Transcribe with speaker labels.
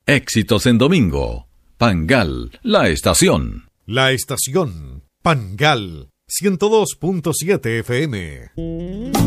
Speaker 1: Éxitos en domingo. Pangal, la estación.
Speaker 2: La estación Pangal 102.7 FM.